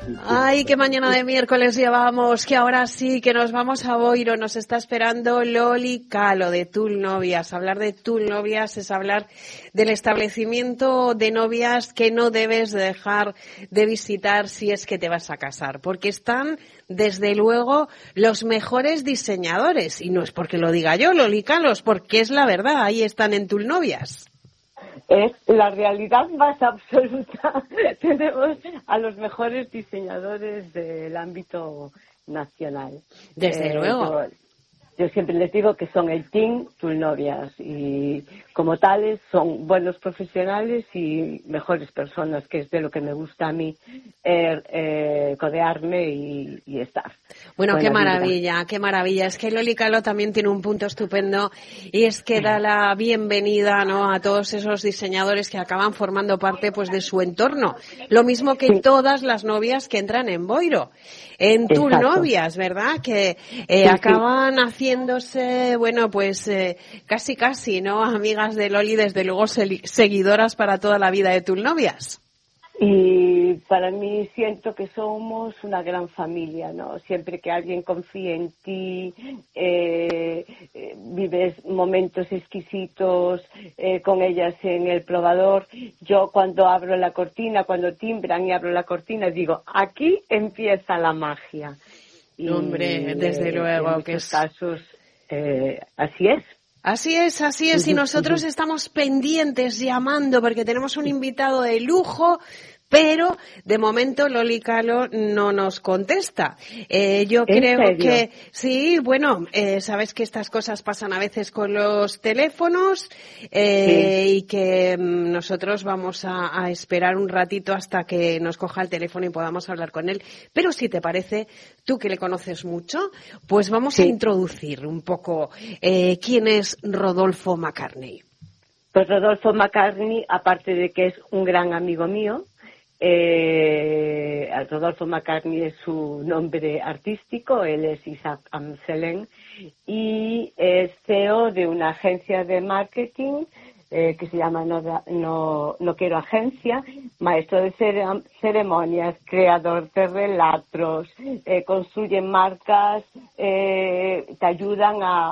Ay, qué mañana de miércoles llevamos, que ahora sí, que nos vamos a Boiro, nos está esperando Loli Calo de Tul Novias. Hablar de Tul Novias es hablar del establecimiento de novias que no debes dejar de visitar si es que te vas a casar, porque están, desde luego, los mejores diseñadores, y no es porque lo diga yo, Loli Calo, es porque es la verdad, ahí están en Tul Novias. Es la realidad más absoluta. Tenemos a los mejores diseñadores del ámbito nacional. Desde luego. Yo siempre les digo que son el team Tul Novias y como tales son buenos profesionales y mejores personas, que es de lo que me gusta a mí codearme y estar. Bueno, qué maravilla, qué maravilla. Es que Loli Calo también tiene un punto estupendo y es que da la bienvenida, ¿no?, a todos esos diseñadores que acaban formando parte, pues, de su entorno. Lo mismo que todas las novias que entran en Boiro, en Tul Novias, ¿verdad? Que acaban haciéndose, bueno, pues casi, ¿no?, amigas de Loli, desde luego seguidoras para toda la vida de Tul Novias. Y para mí siento que somos una gran familia, ¿no? Siempre que alguien confía en ti, vives momentos exquisitos con ellas en el probador. Yo cuando abro la cortina, cuando timbran y abro la cortina, digo, aquí empieza la magia. Y, hombre, desde luego en que muchos casos así es. Así es, y nosotros estamos pendientes llamando porque tenemos un invitado de lujo, pero de momento Loli Calo no nos contesta. Yo creo que sí, bueno, sabes que estas cosas pasan a veces con los teléfonos y que nosotros vamos a esperar un ratito hasta que nos coja el teléfono y podamos hablar con él. Pero si te parece, tú que le conoces mucho, pues vamos a introducir un poco quién es Rodolfo McCartney. Pues Rodolfo McCartney, aparte de que es un gran amigo mío, Rodolfo McCartney es su nombre artístico, él es Isaac Amselen y es CEO de una agencia de marketing que se llama No Quiero Agencia, maestro de ceremonias, creador de relatos, construyen marcas, te ayudan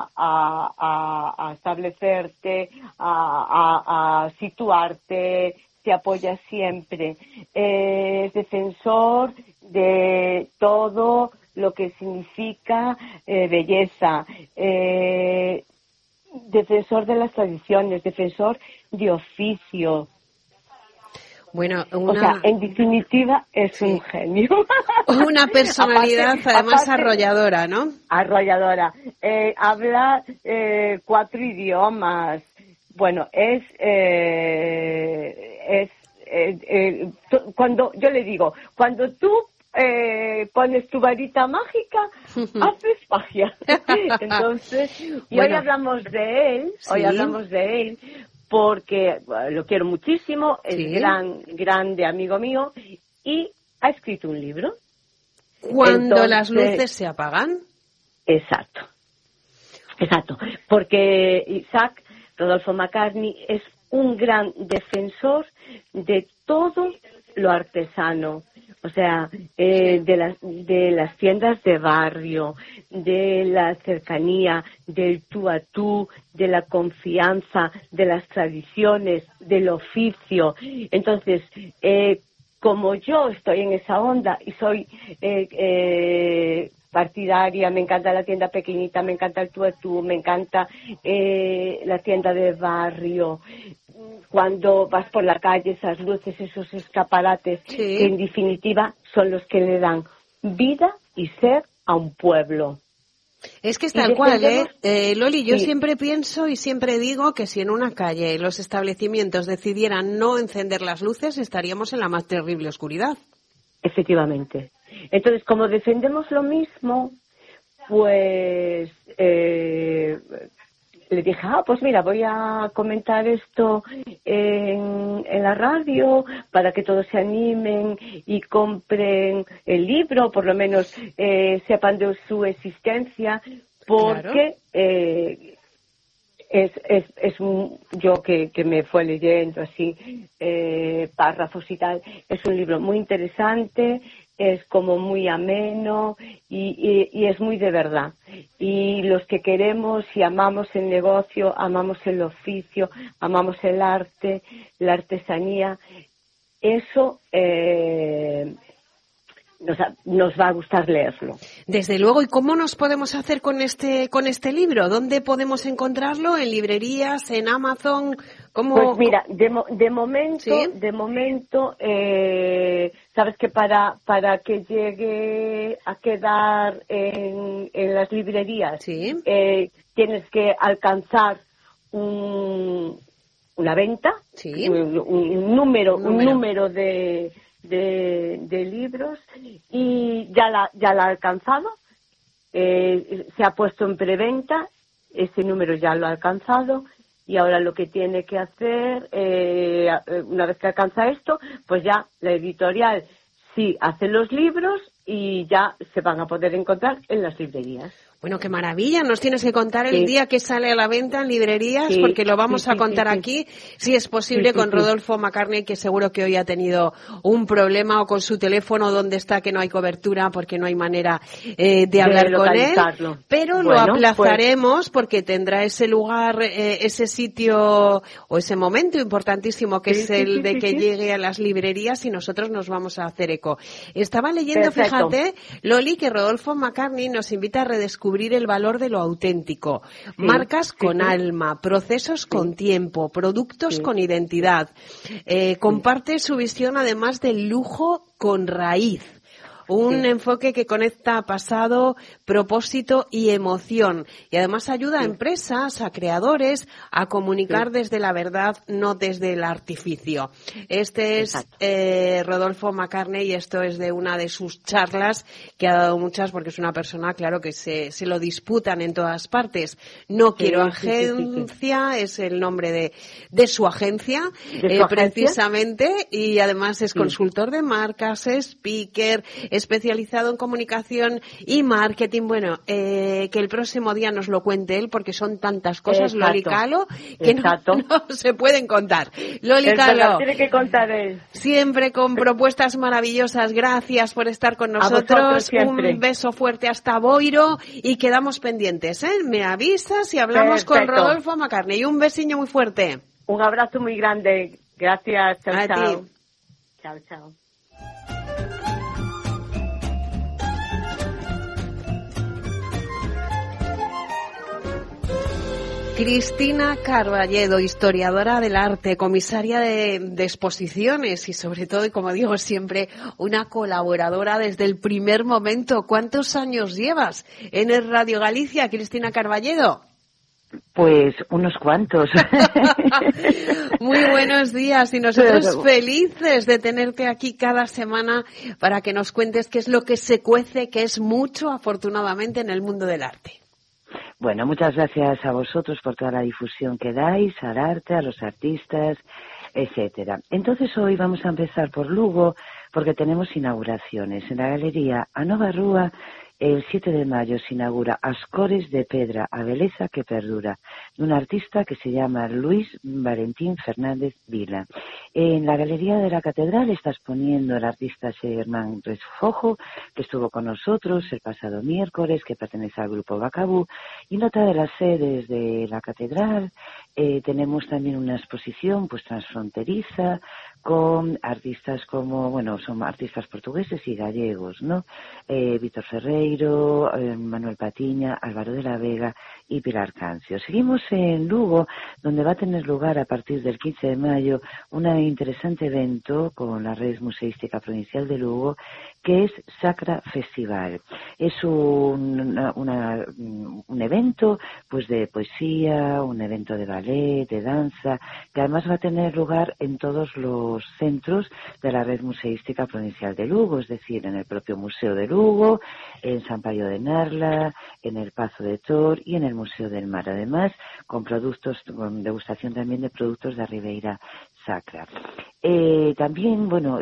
a establecerte, a situarte, te apoya siempre. Es defensor de todo lo que significa belleza, defensor de las tradiciones, defensor de oficio. Bueno, o sea, en definitiva es un genio. Una personalidad además arrolladora, ¿no? Arrolladora. Habla 4 idiomas. Bueno, cuando yo le digo, cuando tú pones tu varita mágica, haces magia. Entonces, y hoy hablamos de él, porque lo quiero muchísimo, es grande amigo mío y ha escrito un libro. Cuando las luces se apagan. Exacto, porque Rodolfo McCartney es un gran defensor de todo lo artesano, o sea, de las tiendas de barrio, de la cercanía, del tú a tú, de la confianza, de las tradiciones, del oficio. Entonces, como yo estoy en esa onda y soy partidaria, me encanta la tienda pequeñita, me encanta el tú a tú, me encanta la tienda de barrio. Cuando vas por la calle, esas luces, esos escaparates, que en definitiva son los que le dan vida y ser a un pueblo. Es que es tal cual, Loli, yo siempre pienso y siempre digo que si en una calle los establecimientos decidieran no encender las luces, estaríamos en la más terrible oscuridad. Efectivamente. Entonces, como defendemos lo mismo, pues le dije, pues mira, voy a comentar esto en la radio para que todos se animen y compren el libro, por lo menos sepan de su existencia, porque es un, yo que me fue leyendo así párrafos y tal, es un libro muy interesante, es como muy ameno y es muy de verdad. Y los que queremos y amamos el negocio, amamos el oficio, amamos el arte, la artesanía, eso nos va a gustar leerlo. Desde luego. ¿Y cómo nos podemos hacer con este libro? ¿Dónde podemos encontrarlo? ¿En librerías? ¿En Amazon? ¿Cómo? Pues mira, de momento, ¿Sí? Sabes que para que llegue a quedar en las librerías, Sí. Tienes que alcanzar una venta, Sí. un número de libros, y ya la ha alcanzado, se ha puesto en preventa, ese número ya lo ha alcanzado, y ahora lo que tiene que hacer, una vez que alcanza esto, pues ya la editorial sí hace los libros y ya se van a poder encontrar en las librerías. Bueno, qué maravilla. Nos tienes que contar el Sí. día que sale a la venta en librerías, Sí, porque lo vamos sí, a sí, contar sí, aquí, si es posible, sí, con sí. Rodolfo McCartney, que seguro que hoy ha tenido un problema, o con su teléfono donde está, que no hay cobertura porque no hay manera de hablar con él. Localizarlo. Pero lo Bueno, aplazaremos porque tendrá ese lugar, ese sitio o ese momento importantísimo que es el de que llegue a las librerías, y nosotros nos vamos a hacer eco. Estaba leyendo, Perfecto. fíjate, Loli, que Rodolfo McCartney nos invita a redescubrir el valor de lo auténtico. Marcas con alma, procesos con tiempo, productos con identidad. Comparte su visión, además, del lujo con raíz. Un enfoque que conecta pasado, propósito y emoción. Y además ayuda a empresas, a creadores, a comunicar desde la verdad, no desde el artificio. Este es Rodolfo McCartney, y esto es de una de sus charlas, que ha dado muchas, porque es una persona, claro, que se lo disputan en todas partes. No quiero agencia, es el nombre de su agencia, precisamente, y además es consultor de marcas, speaker, especializado en comunicación y marketing. Bueno, que el próximo día nos lo cuente él, porque son tantas cosas, Loli Calo, que no se pueden contar. Loli Calo, tiene que contar él. Siempre con propuestas maravillosas. Gracias por estar con nosotros. Un beso fuerte hasta Boiro, y quedamos pendientes, ¿eh? Me avisas y hablamos con Rodolfo McCartney. Un besiño muy fuerte. Un abrazo muy grande. Gracias. Chao, a chao. ti. Chao, chao. Cristina Carballedo, historiadora del arte, comisaria de exposiciones y, sobre todo, y como digo siempre, una colaboradora desde el primer momento. ¿Cuántos años llevas en el Radio Galicia, Cristina Carballedo? Pues unos cuantos. Muy buenos días, y nosotros felices de tenerte aquí cada semana para que nos cuentes qué es lo que se cuece, que es mucho, afortunadamente, en el mundo del arte. Bueno, muchas gracias a vosotros por toda la difusión que dais al arte, a los artistas, etcétera. Entonces hoy vamos a empezar por Lugo, porque tenemos inauguraciones. En la Galería A Nova Rúa, el 7 de mayo se inaugura As Cores de Pedra, a Beleza que Perdura, de un artista que se llama Luis Valentín Fernández Vila. En la Galería de la Catedral está exponiendo el artista Germán Resfojo, que estuvo con nosotros el pasado miércoles, que pertenece al grupo Bacabú. Y en otra de las sedes de la Catedral tenemos también una exposición pues transfronteriza, con artistas como, bueno, son artistas portugueses y gallegos, ¿no? Víctor Ferreiro, Manuel Patiña, Álvaro de la Vega y Pilar Cancio. Seguimos en Lugo, donde va a tener lugar a partir del 15 de mayo un interesante evento con la Red Museística Provincial de Lugo, que es Sacra Festival. Es un evento pues de poesía, un evento de ballet, de danza, que además va a tener lugar en todos los centros de la Red Museística Provincial de Lugo, es decir, en el propio Museo de Lugo, en San Paio de Narla, en el Pazo de Tor y en el Museo del Mar. Además, con degustación también de productos de Ribeira Sacra. También, bueno,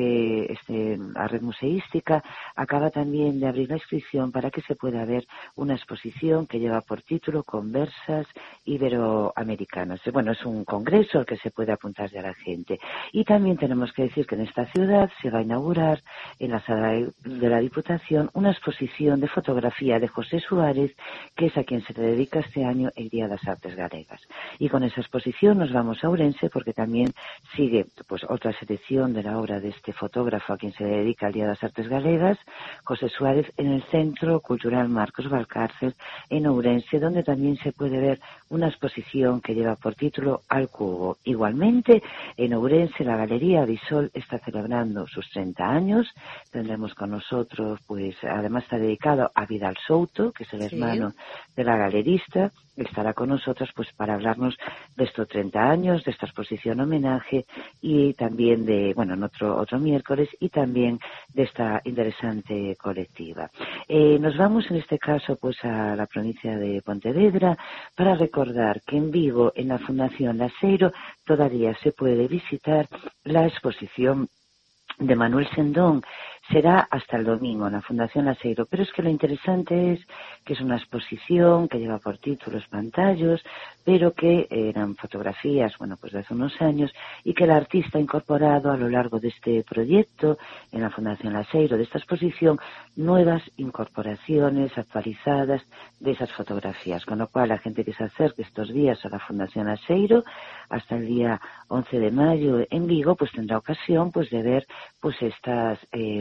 la Red Museística acaba también de abrir la inscripción para que se pueda ver una exposición que lleva por título Conversas Iberoamericanas. Bueno, es un congreso al que se puede apuntar ya la gente. Y también tenemos que decir que en esta ciudad se va a inaugurar en la sala de la Diputación, una exposición de fotografía de José Suárez, que es a quien se le dedica este año el Día de las Artes Galegas. Y con esa exposición nos vamos a Ourense, porque también sigue pues otra selección de la obra de este fotógrafo a quien se le dedica el Día de las Artes Galegas, José Suárez, en el Centro Cultural Marcos Valcárcel, en Ourense, donde también se puede ver una exposición que lleva por título Al Cubo. Igualmente, en Ourense, la Galería Bisol está celebrando sus 30 años. Tendremos con nosotros, pues, además está dedicado a Vidal Souto, que es el hermano de la galerista. Estará con nosotros, pues, para hablarnos de estos 30 años, de esta exposición homenaje, y también de, bueno, en otro miércoles, y también de esta interesante colectiva. Nos vamos en este caso, pues, a la provincia de Pontevedra, para recordar que en Vigo, en la Fundación Laseiro, todavía se puede visitar la exposición de Manuel Sendón. Será hasta el domingo en la Fundación Laseiro, pero es que lo interesante es que es una exposición que lleva por título Espantallos, pero que eran fotografías, bueno, pues de hace unos años, y que el artista ha incorporado a lo largo de este proyecto en la Fundación Laseiro, de esta exposición, nuevas incorporaciones actualizadas de esas fotografías, con lo cual la gente que se acerque estos días a la Fundación Laseiro hasta el día 11 de mayo en Vigo, pues tendrá ocasión, pues, de ver, pues, estas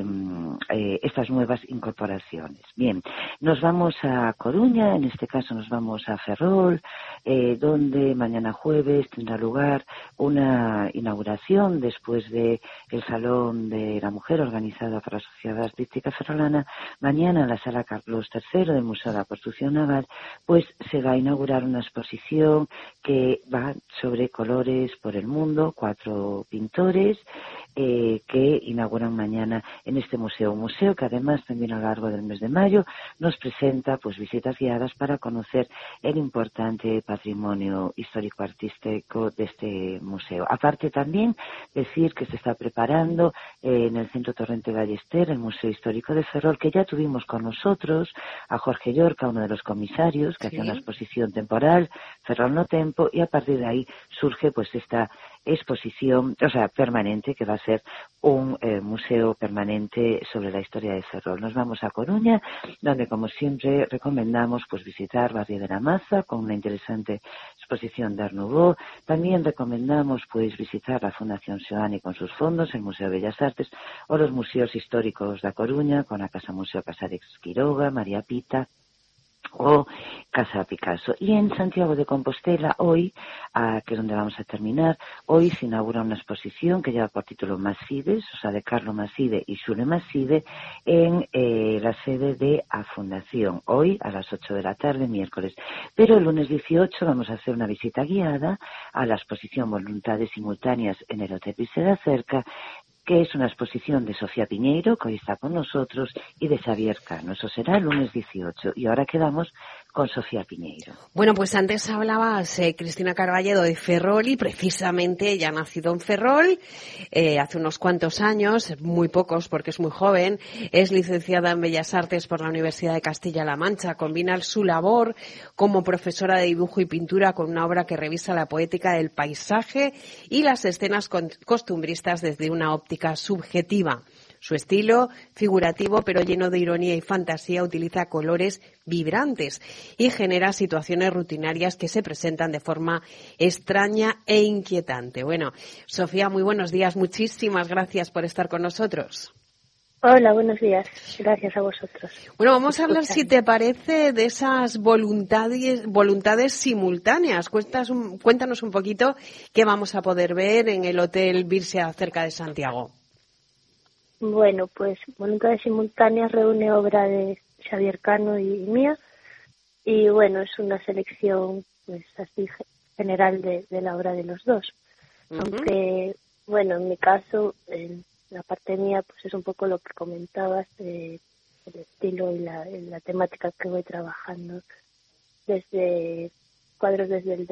nuevas incorporaciones. Bien, nos vamos a Coruña, en este caso nos vamos a Ferrol, donde mañana jueves tendrá lugar una inauguración después de el Salón de la Mujer organizado por la Sociedad Artística Ferrolana. Mañana en la Sala Carlos III del Museo de la Construcción Naval, pues se va a inaugurar una exposición que va sobre colores por el mundo, 4 pintores que inauguran mañana en este museo. Un museo que además también a lo largo del mes de mayo nos presenta, pues, visitas guiadas para conocer el importante patrimonio histórico-artístico de este museo. Aparte también decir que se está preparando en el Centro Torrente Ballester, el Museo Histórico de Ferrol, que ya tuvimos con nosotros a Jorge Llorca, uno de los comisarios, que hacía una exposición temporal, Ferrol no Tempo, y a partir de ahí surge, pues, esta exposición, o sea, permanente, que va a ser un museo permanente sobre la historia de Ferrol. Nos vamos a Coruña, donde, como siempre, recomendamos, pues, visitar Barrio de la Maza con una interesante exposición de Art Nouveau. También recomendamos, pues, visitar la Fundación Seoane con sus fondos, el Museo de Bellas Artes, o los museos históricos de A Coruña, con la Casa Museo Casares Quiroga, María Pita o Casa Picasso. Y en Santiago de Compostela, hoy, que es donde vamos a terminar, hoy se inaugura una exposición que lleva por título Maside, o sea, de Carlo Maside y Xule Maside, en la sede de A Fundación, hoy a las 8 de la tarde, miércoles. Pero el lunes 18 vamos a hacer una visita guiada a la exposición Voluntades Simultáneas en el Hotel Visera Cerca, que es una exposición de Sofía Piñeiro, que hoy está con nosotros, y de Xavier Cano. Eso será el lunes 18. Y ahora quedamos con Sofía Piñeiro. Bueno, pues antes hablabas, Cristina Carballedo, de Ferrol, y precisamente ella ha nacido en Ferrol hace unos cuantos años, muy pocos porque es muy joven. Es licenciada en Bellas Artes por la Universidad de Castilla-La Mancha. Combina su labor como profesora de dibujo y pintura con una obra que revisa la poética del paisaje y las escenas costumbristas desde una óptica subjetiva. Su estilo, figurativo pero lleno de ironía y fantasía, utiliza colores vibrantes y genera situaciones rutinarias que se presentan de forma extraña e inquietante. Bueno, Sofía, muy buenos días. Muchísimas gracias por estar con nosotros. Hola, buenos días. Gracias a vosotros. Bueno, vamos a hablar, si te parece, de esas voluntades simultáneas. Cuéntanos un poquito qué vamos a poder ver en el Hotel Birsia cerca de Santiago. Bueno, pues Voluntades Simultáneas reúne obra de Xavier Cano y mía. Y bueno, es una selección, pues, así general de la obra de los dos. Uh-huh. Aunque, bueno, en mi caso, la parte mía, pues es un poco lo que comentabas, el estilo y la temática que voy trabajando desde cuadros desde el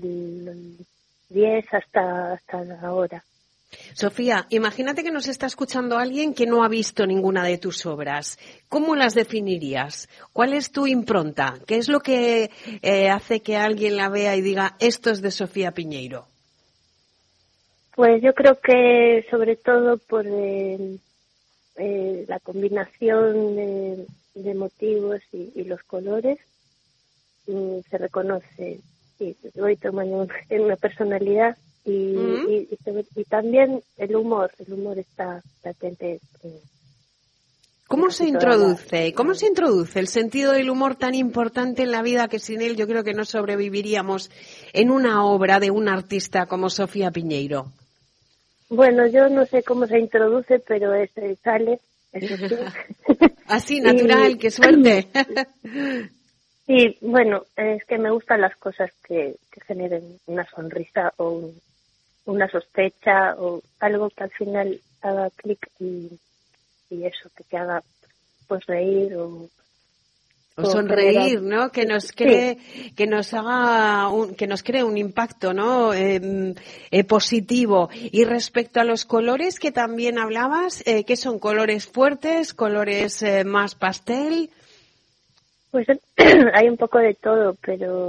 2010 hasta ahora. Sofía, imagínate que nos está escuchando alguien que no ha visto ninguna de tus obras. ¿Cómo las definirías? ¿Cuál es tu impronta? ¿Qué es lo que hace que alguien la vea y diga, esto es de Sofía Piñeiro? Pues yo creo que sobre todo por la combinación de motivos y los colores se reconoce, sí, voy tomando en una personalidad y también el humor está latente. ¿Cómo se introduce el sentido del humor tan importante en la vida que sin él yo creo que no sobreviviríamos en una obra de un artista como Sofía Piñeiro? Bueno, yo no sé cómo se introduce, pero sale. Así, natural, qué suerte. Sí, bueno, es que me gustan las cosas que generen una sonrisa o una sospecha o algo que al final haga clic y eso, que te haga pues reír o sonreír, ¿no? Que nos cree, sí, que nos cree un impacto, ¿no? Positivo. Y respecto a los colores que también hablabas, ¿qué son? ¿Colores fuertes? ¿Colores más pastel? Pues hay un poco de todo, pero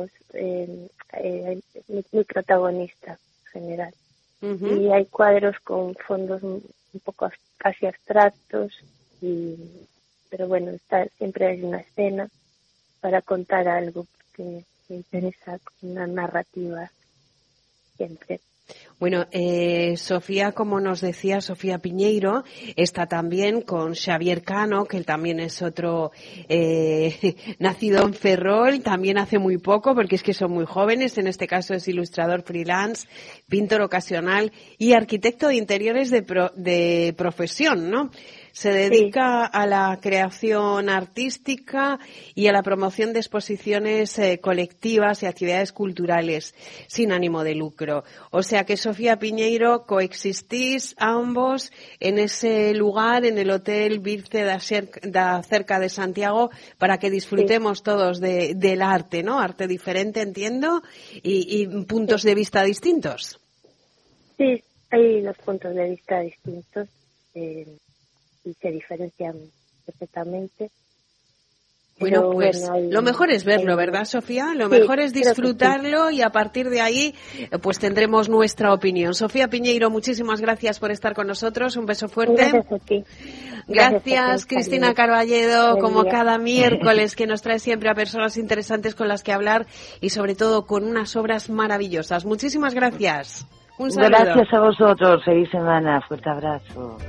muy protagonista en general. Uh-huh. Y hay cuadros con fondos un poco casi abstractos, pero bueno, siempre hay una escena para contar algo que me interesa, una narrativa siempre. Bueno, Sofía, como nos decía Sofía Piñeiro, está también con Xavier Cano, que él también es otro nacido en Ferrol, también hace muy poco, porque es que son muy jóvenes, en este caso es ilustrador freelance, pintor ocasional y arquitecto de interiores de profesión, ¿no? Se dedica a la creación artística y a la promoción de exposiciones colectivas y actividades culturales sin ánimo de lucro. O sea que Sofía Piñeiro, coexistís ambos en ese lugar, en el Hotel Virce da cerca de Santiago, para que disfrutemos todos del arte, ¿no? Arte diferente, entiendo, y puntos de vista distintos. Sí, hay los puntos de vista distintos. Y se diferencian perfectamente. Bueno, pues lo mejor es verlo, ¿verdad, Sofía? Lo mejor es disfrutarlo y a partir de ahí pues tendremos nuestra opinión. Sofía Piñeiro, muchísimas gracias por estar con nosotros. Un beso fuerte. Gracias a ti. Gracias, Cristina Carballedo, como cada miércoles, que nos trae siempre a personas interesantes con las que hablar y sobre todo con unas obras maravillosas. Muchísimas gracias. Un saludo. Gracias a vosotros. Feliz semana. Fuerte abrazo.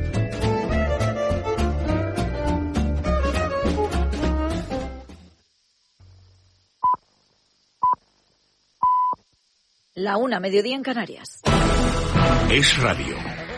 La 1, mediodía en Canarias. Es Radio.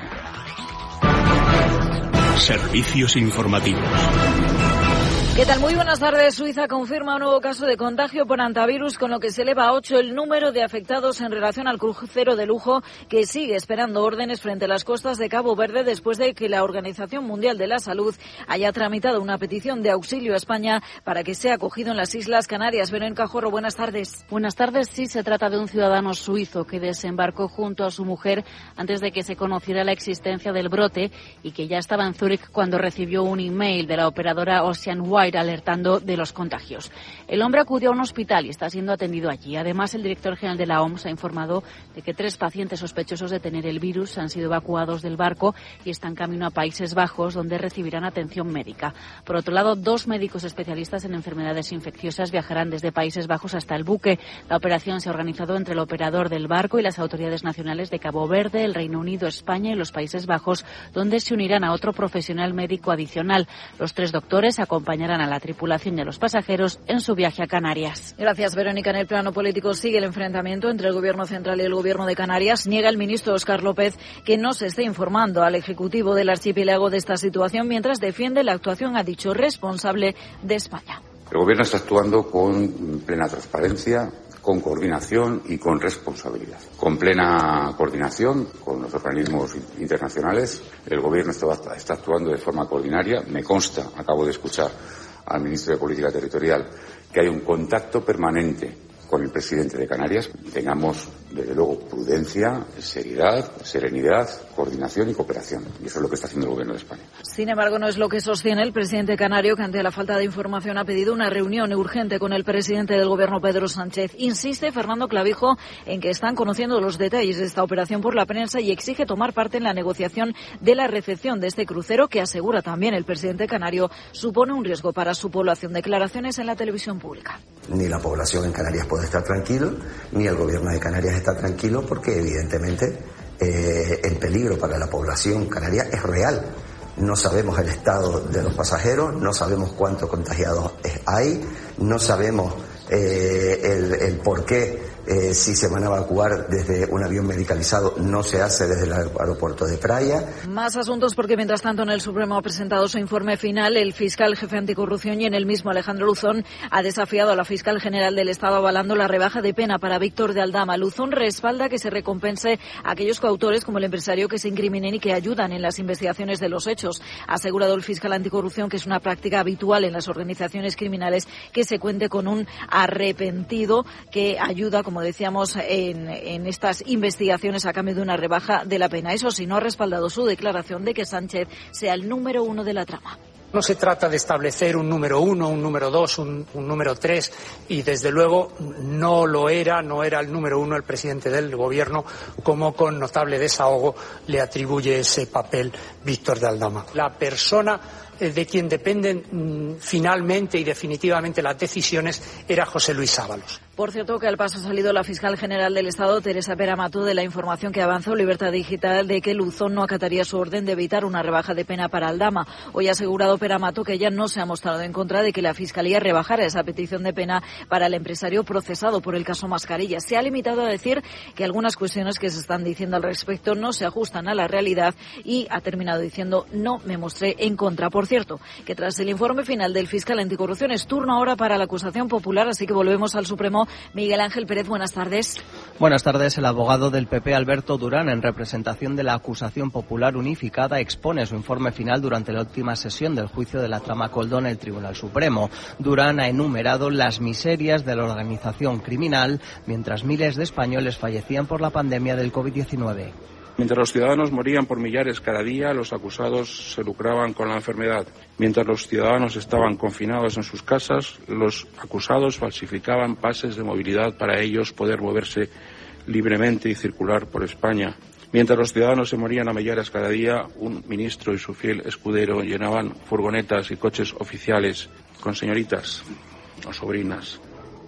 Servicios informativos. ¿Qué tal? Muy buenas tardes. Suiza confirma un nuevo caso de contagio por hantavirus, con lo que se eleva a 8 el número de afectados en relación al crucero de lujo, que sigue esperando órdenes frente a las costas de Cabo Verde después de que la Organización Mundial de la Salud haya tramitado una petición de auxilio a España para que sea acogido en las Islas Canarias. Verónica Jorro, buenas tardes. Buenas tardes. Sí, se trata de un ciudadano suizo que desembarcó junto a su mujer antes de que se conociera la existencia del brote y que ya estaba en Zúrich cuando recibió un email de la operadora Oceanwide alertando de los contagios. El hombre acudió a un hospital y está siendo atendido allí. Además, el director general de la OMS ha informado de que 3 pacientes sospechosos de tener el virus han sido evacuados del barco y están camino a Países Bajos, donde recibirán atención médica. Por otro lado, 2 médicos especialistas en enfermedades infecciosas viajarán desde Países Bajos hasta el buque. La operación se ha organizado entre el operador del barco y las autoridades nacionales de Cabo Verde, el Reino Unido, España y los Países Bajos, donde se unirán a otro profesional médico adicional. Los 3 doctores acompañarán a la tripulación y a los pasajeros en su viaje a Canarias. Gracias, Verónica. En el plano político sigue el enfrentamiento entre el Gobierno central y el Gobierno de Canarias. Niega el ministro Óscar López que no se esté informando al Ejecutivo del archipiélago de esta situación, mientras defiende la actuación, ha dicho, responsable de España. El Gobierno está actuando con plena transparencia, con coordinación y con responsabilidad. Con plena coordinación con los organismos internacionales, el Gobierno está actuando de forma coordinaria. Me consta, acabo de escuchar al ministro de Política Territorial, que hay un contacto permanente con el presidente de Canarias. Tengamos, desde luego, prudencia, seriedad, serenidad, coordinación y cooperación. Y eso es lo que está haciendo el Gobierno de España. Sin embargo, no es lo que sostiene el presidente canario, que ante la falta de información ha pedido una reunión urgente con el presidente del Gobierno, Pedro Sánchez. Insiste Fernando Clavijo en que están conociendo los detalles de esta operación por la prensa y exige tomar parte en la negociación de la recepción de este crucero, que asegura también el presidente canario supone un riesgo para su población. Declaraciones en la televisión pública. Ni la población en Canarias puede estar tranquilo, ni el Gobierno de Canarias está tranquilo, porque evidentemente el peligro para la población canaria es real. No sabemos el estado de los pasajeros, no sabemos cuántos contagiados hay, no sabemos el por qué. Si se van a evacuar desde un avión medicalizado, no se hace desde el aeropuerto de Praia. Más asuntos, porque mientras tanto en el Supremo ha presentado su informe final el fiscal jefe anticorrupción, y en el mismo Alejandro Luzón ha desafiado a la fiscal general del Estado avalando la rebaja de pena para Víctor de Aldama. Luzón respalda que se recompense a aquellos coautores como el empresario que se incriminen y que ayudan en las investigaciones de los hechos. Ha asegurado el fiscal anticorrupción que es una práctica habitual en las organizaciones criminales que se cuente con un arrepentido que ayuda, como decíamos, en estas investigaciones a cambio de una rebaja de la pena. Eso sí, no ha respaldado su declaración de que Sánchez sea el número uno de la trama. No se trata de establecer un número 1, un número 2, un número 3, y desde luego no era el número 1 el presidente del Gobierno, como con notable desahogo le atribuye ese papel Víctor de Aldama. La persona de quien dependen finalmente y definitivamente las decisiones era José Luis Ábalos. Por cierto, que al paso ha salido la fiscal general del Estado, Teresa Pera Mato, de la información que avanzó Libertad Digital de que Luzón no acataría su orden de evitar una rebaja de pena para Aldama. Hoy ha asegurado Pera Mato que ella no se ha mostrado en contra de que la Fiscalía rebajara esa petición de pena para el empresario procesado por el caso Mascarilla. Se ha limitado a decir que algunas cuestiones que se están diciendo al respecto no se ajustan a la realidad, y ha terminado diciendo: no me mostré en contra. Por cierto, que tras el informe final del fiscal anticorrupción es turno ahora para la acusación popular, así que volvemos al Supremo. Miguel Ángel Pérez, buenas tardes. Buenas tardes. El abogado del PP, Alberto Durán, en representación de la acusación popular unificada, expone su informe final durante la última sesión del juicio de la trama Coldo en el Tribunal Supremo. Durán ha enumerado las miserias de la organización criminal mientras miles de españoles fallecían por la pandemia del COVID-19. Mientras los ciudadanos morían por millares cada día, los acusados se lucraban con la enfermedad. Mientras los ciudadanos estaban confinados en sus casas, los acusados falsificaban pases de movilidad para ellos poder moverse libremente y circular por España. Mientras los ciudadanos se morían a millares cada día, un ministro y su fiel escudero llenaban furgonetas y coches oficiales con señoritas o sobrinas.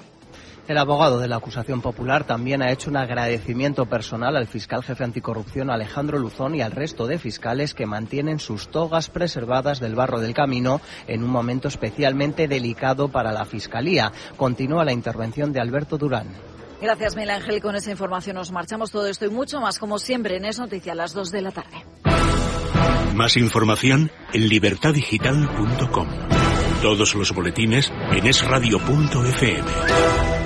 El abogado de la acusación popular también ha hecho un agradecimiento personal al fiscal jefe anticorrupción Alejandro Luzón y al resto de fiscales que mantienen sus togas preservadas del barro del camino en un momento especialmente delicado para la Fiscalía. Continúa la intervención de Alberto Durán. Gracias, Miguel Ángel. Con esa información nos marchamos. Todo esto y mucho más, como siempre, en Es Noticia a las 2 de la tarde. Más información en libertaddigital.com. Todos los boletines en esradio.fm.